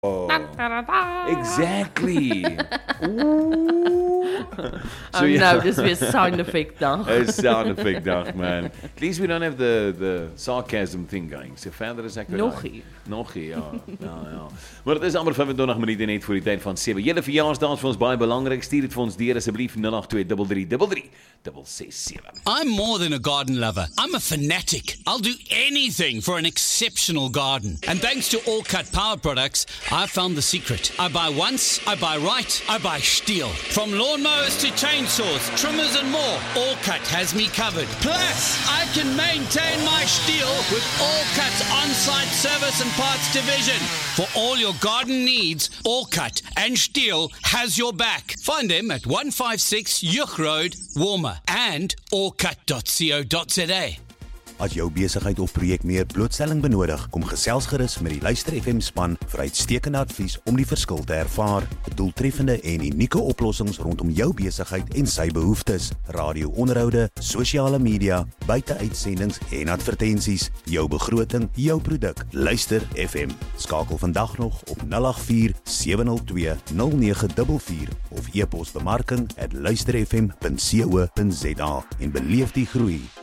Exactly. So, no, just be a sound effect dag. A sound effect dag, man. At least we don't have the sarcasm thing going. So verder is ek Nog nie, ja. Maar dit is amper 25 minute net voor die tyd van 7. Julle verjaarsdag is vir ons baie belangrik. Stuur dit vir ons deur asseblief 08233333667. I'm more than a garden lover. I'm a fanatic. I'll do anything for an exceptional garden. And thanks to All Cut Power Products, I found the secret. I buy once, I buy right, I buy Stihl. From lawnmowers to chainsaws, trimmers and more, All Cut has me covered. Plus, I can maintain my Stihl with All Cut's on-site service and parts division. For all your garden needs, All Cut and Stihl has your back. Find them at 156 Juch Road, Warmer and allcut.co.za. As jou besigheid of projek meer blootstelling benodig, kom gesels gerus met die Luister FM span vir uitstekende advies om die verskil te ervaar, doeltreffende en unieke oplossings rondom jou besigheid en sy behoeftes, radio-onderhoude, sosiale media, buiteuitsendings en advertensies, jou begroting, jou produk. Luister FM. Skakel vandag nog op 084-702-0944 of e-pos bemarking@luisterfm.co.za en beleef die groei.